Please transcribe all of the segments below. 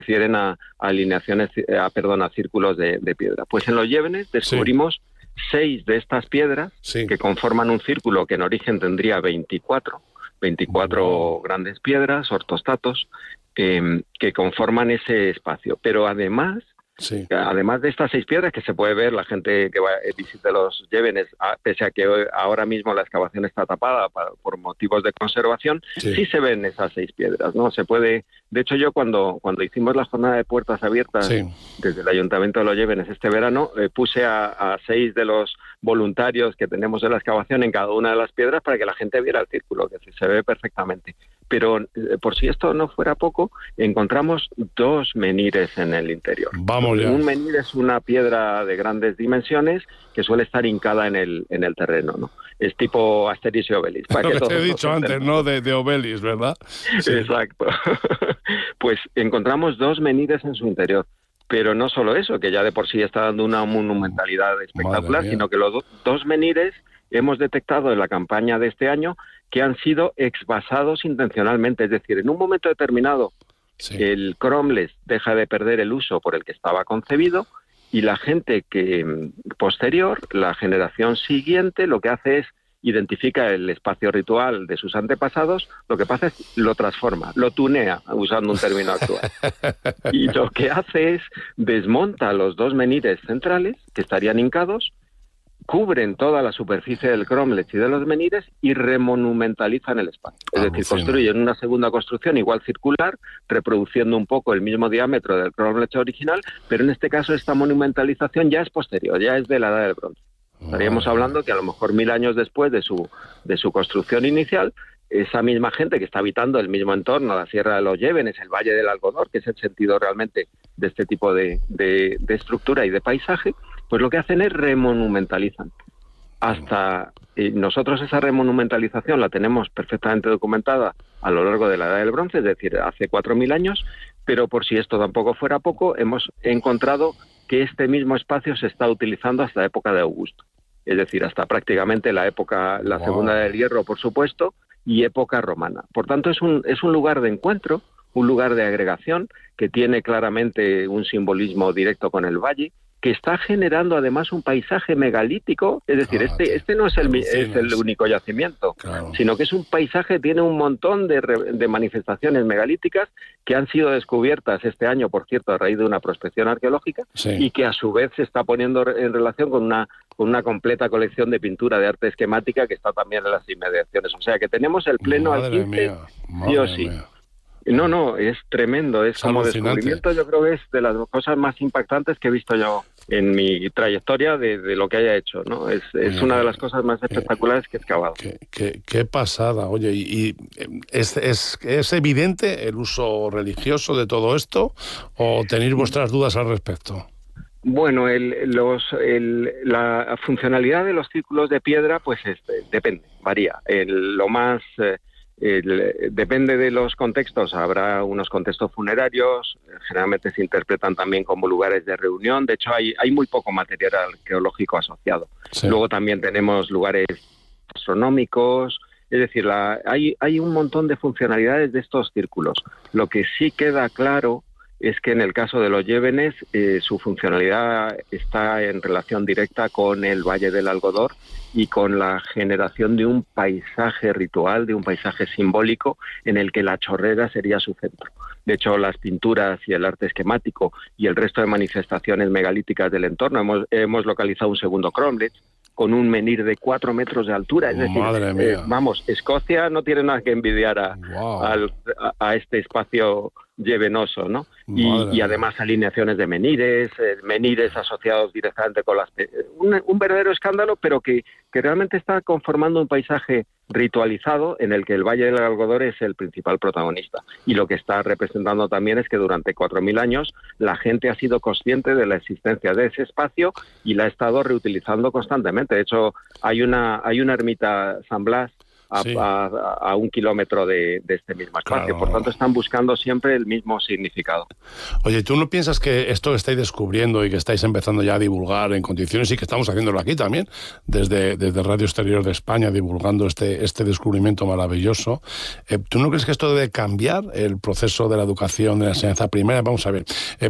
refieren a alineaciones, a círculos de piedra. Pues en los Llévenes descubrimos 6 de estas piedras que conforman un círculo que en origen tendría 24 grandes piedras, ortostatos, que conforman ese espacio. Pero además de estas 6 piedras, que se puede ver, la gente que visite los Llévenes, pese a que ahora mismo la excavación está tapada por motivos de conservación, sí se ven esas 6 piedras, ¿no? Se puede. De hecho, yo cuando hicimos la jornada de puertas abiertas desde el Ayuntamiento de los Llévenes este verano, puse a 6 de los voluntarios que tenemos en la excavación en cada una de las piedras para que la gente viera el círculo, que se ve perfectamente. Pero por si esto no fuera poco, encontramos 2 menhires en el interior. Vamos ya. Un menhir es una piedra de grandes dimensiones que suele estar hincada en el terreno, ¿no? Es tipo Asterix y Obelix. Lo que te he dicho antes, ¿no? De Obelix, ¿verdad? Sí. Exacto. Pues encontramos 2 menhires en su interior. Pero no solo eso, que ya de por sí está dando una monumentalidad espectacular, sino que los 2 menhires hemos detectado en la campaña de este año que han sido exvasados intencionalmente. Es decir, en un momento determinado el cromlech deja de perder el uso por el que estaba concebido y la gente posterior, la generación siguiente, lo que hace es identifica el espacio ritual de sus antepasados, lo que pasa es lo transforma, lo tunea, usando un término actual. Y lo que hace es desmonta los 2 menhires centrales, que estarían hincados, cubren toda la superficie del cromlech y de los menhires y remonumentalizan el espacio. Es decir, construyen una segunda construcción igual circular, reproduciendo un poco el mismo diámetro del cromlech original, pero en este caso esta monumentalización ya es posterior, ya es de la Edad del Bronce. Estaríamos hablando que a lo mejor 1000 años después de su construcción inicial, esa misma gente que está habitando el mismo entorno, la Sierra de los Llévenes, el Valle del Algodor, que es el sentido realmente de este tipo de estructura y de paisaje, pues lo que hacen es remonumentalizan. Nosotros esa remonumentalización la tenemos perfectamente documentada a lo largo de la Edad del Bronce, es decir, hace 4000 años, pero por si esto tampoco fuera poco, hemos encontrado que este mismo espacio se está utilizando hasta la época de Augusto. Es decir, hasta prácticamente la Segunda del Hierro, por supuesto, y época romana. Por tanto, es un lugar de encuentro, un lugar de agregación que tiene claramente un simbolismo directo con el valle, que está generando además un paisaje megalítico, es decir, este no es el único yacimiento, sino que es un paisaje, tiene un montón de manifestaciones megalíticas que han sido descubiertas este año, por cierto, a raíz de una prospección arqueológica, y que a su vez se está poniendo en relación con una completa colección de pintura de arte esquemática que está también en las inmediaciones. O sea que tenemos el pleno alquiste, sí o sí. No, es tremendo, es como descubrimiento, yo creo que es de las cosas más impactantes que he visto yo en mi trayectoria de lo que haya hecho, ¿no? Es una de las cosas más espectaculares que he excavado. Qué pasada, oye, ¿y es evidente el uso religioso de todo esto o tenéis vuestras dudas al respecto? Bueno, la funcionalidad de los círculos de piedra, pues depende, varía. Depende de los contextos, habrá unos contextos funerarios, generalmente se interpretan también como lugares de reunión, de hecho hay muy poco material arqueológico asociado. Luego también tenemos lugares astronómicos, es decir, hay un montón de funcionalidades de estos círculos. Lo que sí queda claro es que en el caso de los Llévenes su funcionalidad está en relación directa con el Valle del Algodor y con la generación de un paisaje ritual, de un paisaje simbólico en el que la chorrera sería su centro. De hecho, las pinturas y el arte esquemático y el resto de manifestaciones megalíticas del entorno, hemos localizado un segundo cromlech con un menhir de 4 metros de altura. Es decir, Escocia no tiene nada que envidiar a este espacio llevenoso, ¿no? Y además alineaciones de menhires asociados directamente con un verdadero escándalo, pero que realmente está conformando un paisaje ritualizado en el que el Valle del Algodor es el principal protagonista. Y lo que está representando también es que durante 4000 años la gente ha sido consciente de la existencia de ese espacio y la ha estado reutilizando constantemente. De hecho, hay una ermita San Blas a 1 kilómetro de este mismo espacio. Claro. Por tanto, están buscando siempre el mismo significado. Oye, ¿tú no piensas que esto que estáis descubriendo y que estáis empezando ya a divulgar en condiciones, y que estamos haciéndolo aquí también, desde Radio Exterior de España, divulgando este descubrimiento maravilloso, ¿tú no crees que esto debe cambiar el proceso de la educación, de la enseñanza primaria? Vamos a ver,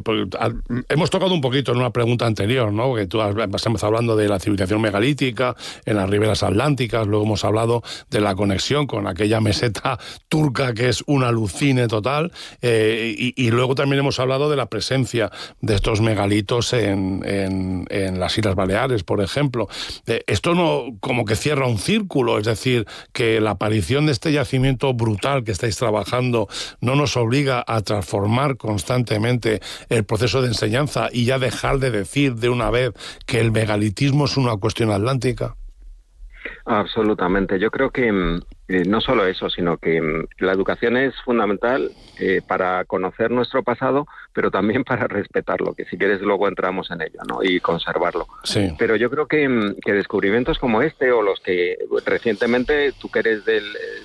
hemos tocado un poquito en una pregunta anterior, ¿no? Que tú has empezado hablando de la civilización megalítica en las riberas atlánticas, luego hemos hablado de la conexión con aquella meseta turca que es un alucine total, y luego también hemos hablado de la presencia de estos megalitos en las Islas Baleares, por ejemplo. Esto no como que cierra un círculo, es decir, que la aparición de este yacimiento brutal que estáis trabajando no nos obliga a transformar constantemente el proceso de enseñanza y ya dejar de decir de una vez que el megalitismo es una cuestión atlántica. Absolutamente. Yo creo que no solo eso, sino que la educación es fundamental para conocer nuestro pasado, pero también para respetarlo, que si quieres luego entramos en ello, ¿no? Y conservarlo. Sí. Pero yo creo que descubrimientos como este, o los que recientemente, tú que eres del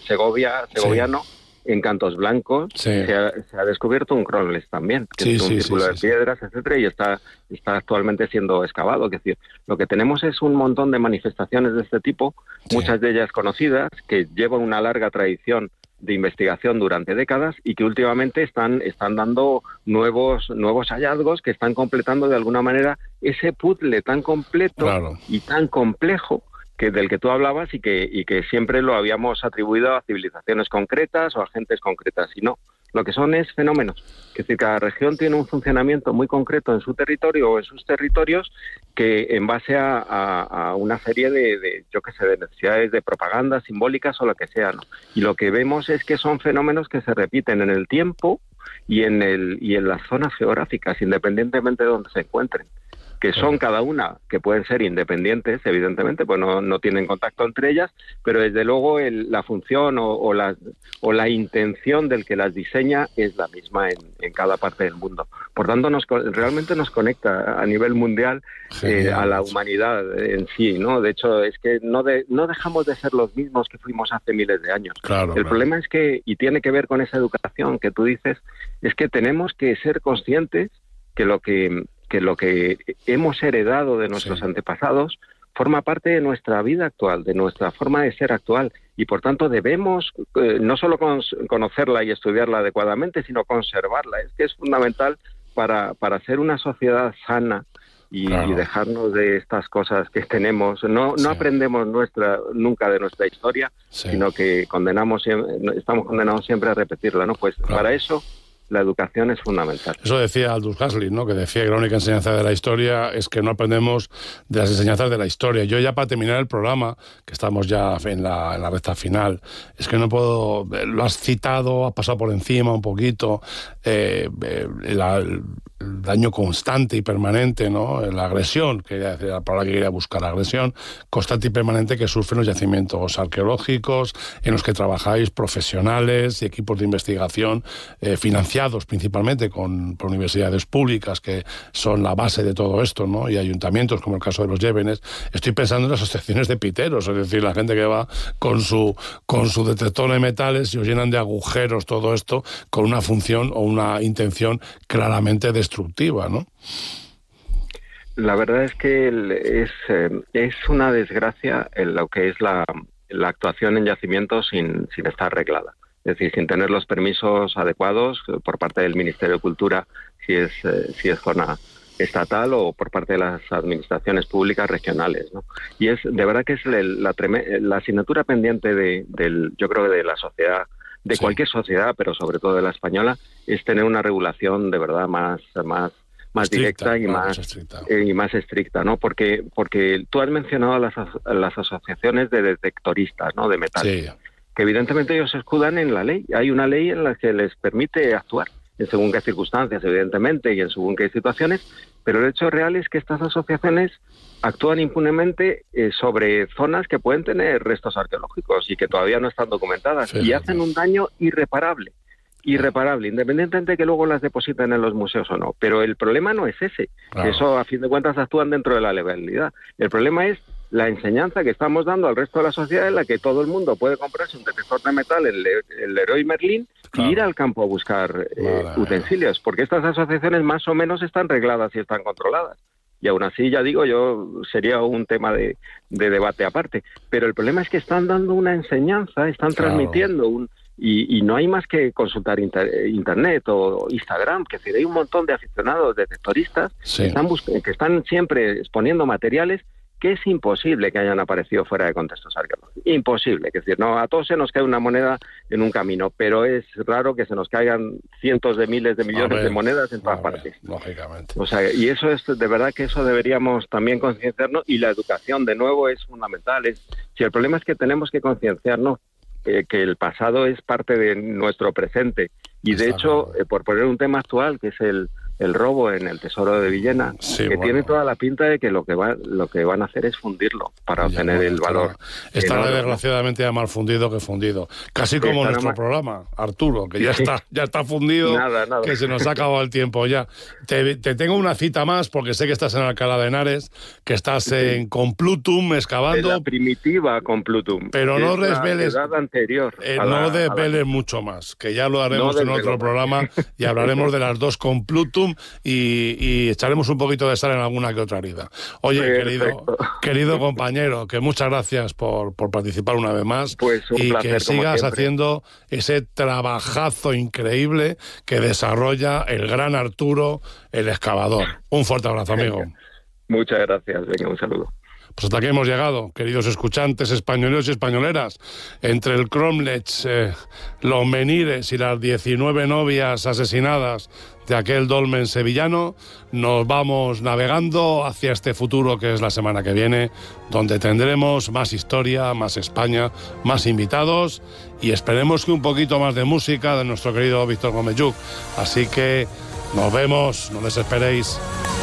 segoviano, sí. En Cantos Blancos se ha descubierto un Cromlech también, que es un círculo de piedras, etcétera, y está actualmente siendo excavado. Es decir, lo que tenemos es un montón de manifestaciones de este tipo, muchas de ellas conocidas, que llevan una larga tradición de investigación durante décadas y que últimamente están dando nuevos hallazgos que están completando de alguna manera ese puzzle tan completo y tan complejo del que tú hablabas y que siempre lo habíamos atribuido a civilizaciones concretas o a gentes concretas, y no. Lo que son es fenómenos. Es decir, cada región tiene un funcionamiento muy concreto en su territorio o en sus territorios que en base a una serie de necesidades de propaganda simbólicas o lo que sea, ¿no? Y lo que vemos es que son fenómenos que se repiten en el tiempo y en las zonas geográficas, independientemente de donde se encuentren, que son cada una, que pueden ser independientes, evidentemente, pues no tienen contacto entre ellas, pero desde luego la función o la intención del que las diseña es la misma en cada parte del mundo. Por tanto, realmente nos conecta a nivel mundial a la humanidad en sí, ¿no? De hecho, es que no dejamos de ser los mismos que fuimos hace miles de años. El problema es que, y tiene que ver con esa educación que tú dices, es que tenemos que ser conscientes que lo que hemos heredado de nuestros antepasados forma parte de nuestra vida actual, de nuestra forma de ser actual, y por tanto debemos no solo conocerla y estudiarla adecuadamente, sino conservarla. Es que es fundamental para ser una sociedad sana y dejarnos de estas cosas que tenemos. No aprendemos nunca de nuestra historia, sino que estamos condenados siempre a repetirla, ¿no? Pues para eso la educación es fundamental. Eso decía Aldous Huxley, ¿no? Que decía que la única enseñanza de la historia es que no aprendemos de las enseñanzas de la historia. Yo ya para terminar el programa, que estamos ya en la recta final, es que no puedo... Lo has citado, has pasado por encima un poquito, el daño constante y permanente, ¿no? La agresión, que la palabra que quería buscar, agresión constante y permanente que sufren los yacimientos arqueológicos, en los que trabajáis profesionales y equipos de investigación financiados principalmente por universidades públicas que son la base de todo esto, ¿no? Y ayuntamientos, como el caso de los Llévenes. Estoy pensando en las asociaciones de piteros, es decir, la gente que va con su detector de metales y os llenan de agujeros todo esto con una función o una intención claramente destructiva, ¿no? La verdad es que es una desgracia en lo que es la actuación en yacimientos sin estar arreglada. Es decir, sin tener los permisos adecuados por parte del Ministerio de Cultura, si es zona estatal, o por parte de las administraciones públicas regionales, ¿no? Y de verdad que es la asignatura pendiente yo creo, de la sociedad, de cualquier sociedad, pero sobre todo de la española, es tener una regulación de verdad más directa y más estricta, ¿no? Porque tú has mencionado las asociaciones de detectoristas, ¿no? De metal. Sí. Que evidentemente ellos se escudan en la ley. Hay una ley en la que les permite actuar, en según qué circunstancias, evidentemente, y en según qué situaciones, pero el hecho real es que estas asociaciones actúan impunemente sobre zonas que pueden tener restos arqueológicos y que todavía no están documentadas, y hacen un daño irreparable, independientemente de que luego las depositen en los museos o no. Pero el problema no es ese, eso a fin de cuentas actúan dentro de la legalidad. El problema es la enseñanza que estamos dando al resto de la sociedad, en la que todo el mundo puede comprarse un detector de metal, el Leroy Merlin, claro, y ir al campo a buscar utensilios, porque estas asociaciones más o menos están regladas y están controladas. Y aún así, ya digo, sería un tema de debate aparte. Pero el problema es que están dando una enseñanza, están transmitiendo y no hay más que consultar internet o Instagram, que hay un montón de aficionados detectoristas que están siempre exponiendo materiales que es imposible que hayan aparecido fuera de contextos arqueológicos. Imposible, es decir, no, a todos se nos cae una moneda en un camino, pero es raro que se nos caigan cientos de miles de millones de monedas en todas partes. Lógicamente. O sea, y eso es, de verdad que eso deberíamos también concienciarnos, y la educación, de nuevo, es fundamental. Si el problema es que tenemos que concienciarnos que el pasado es parte de nuestro presente, y de hecho, por poner un tema actual, que es el robo en el Tesoro de Villena, tiene toda la pinta de que lo que van a hacer es fundirlo para obtener el valor. Estará desgraciadamente ya más fundido que fundido. Casi como nuestro programa, Arturo, que ya está fundido, nada. Que se nos ha acabado el tiempo ya. Te tengo una cita más, porque sé que estás en Alcalá de Henares, que estás en Complutum excavando. De la primitiva Complutum. Pero no desveles, anterior no desveles mucho más, que ya lo haremos en otro programa y hablaremos de las dos Complutum y echaremos un poquito de sal en alguna que otra herida. Oye, querido compañero, que muchas gracias por participar una vez más, y placer, que sigas haciendo ese trabajazo increíble que desarrolla el gran Arturo, el excavador. Un fuerte abrazo, amigo. Muchas gracias, venga, un saludo. Pues hasta aquí hemos llegado, queridos escuchantes españoleros y españoleras. Entre el Cromlech, los menires y las 19 novias asesinadas de aquel dolmen sevillano, nos vamos navegando hacia este futuro que es la semana que viene, donde tendremos más historia, más España, más invitados y esperemos que un poquito más de música de nuestro querido Víctor Gómez Lluch. Así que nos vemos, no desesperéis.